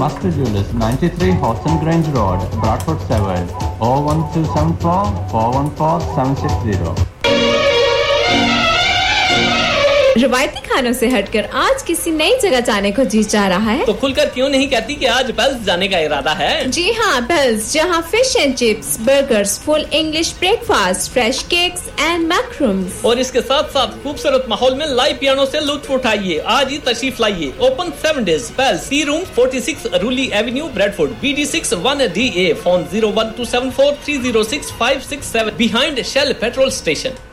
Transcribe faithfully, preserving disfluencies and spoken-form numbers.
Master Jewelers, ninety-three Horton Grange Road, Bradford seven, oh one two seven four, four one four seven six zero. रवायती खानों से हटकर आज किसी नई जगह जाने को जी चाह रहा है तो खुलकर क्यों नहीं कहती कि आज बेल्स जाने का इरादा है? जी हाँ, बेल्स, जहाँ fish and chips, burgers, full English breakfast, fresh cakes and मैक्रोम्स और इसके साथ साथ खूबसूरत माहौल में लाइव पियानो से लुत्फ उठाइए। आज ही तशरीफ लाइए। Open seven days. Bells, T room forty-six रूली Avenue, Bradford, B D six one D A, phone zero one two seven four three zero six five six seven, behind Shell petrol station.